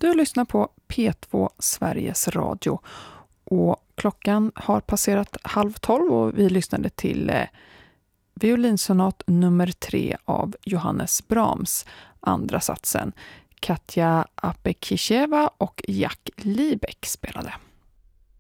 Du lyssnar på P2 Sveriges Radio och klockan har passerat 11:30 och vi lyssnade till violinsonat nummer 3 av Johannes Brahms, andra satsen. Katja Apekisheva och Jack Liebeck spelade.